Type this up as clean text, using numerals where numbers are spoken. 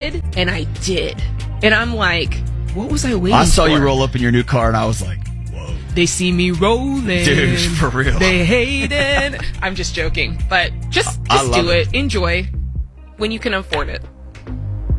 did, and I did. And I'm like, what was I waiting for? I saw you roll up in your new car, and I was like, whoa. They see me rolling. Dude, for real. They hate it. I'm just joking. But just do it. Enjoy when you can afford it.